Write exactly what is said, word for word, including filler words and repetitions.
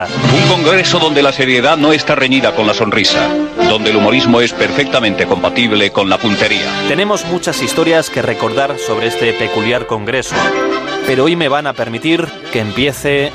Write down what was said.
Un congreso donde la seriedad no está reñida con la sonrisa, donde el humorismo es perfectamente compatible con la puntería. Tenemos muchas historias que recordar sobre este peculiar congreso, pero hoy me van a permitir que empiece